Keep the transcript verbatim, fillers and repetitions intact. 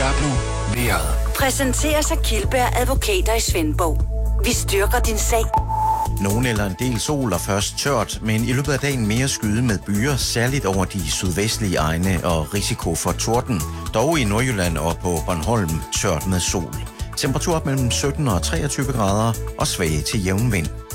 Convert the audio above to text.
Start nu vejret. Præsenteres af Kildberg Advokater i Svendborg. Vi styrker din sag. Nogen eller en del sol og først tørt, men i løbet af dagen mere skyde med byer, særligt over de sydvestlige egne og risiko for torden. Dog i Nordjylland og på Bornholm tørt med sol. Temperatur mellem sytten og treogtyve grader og svag til jævn vind.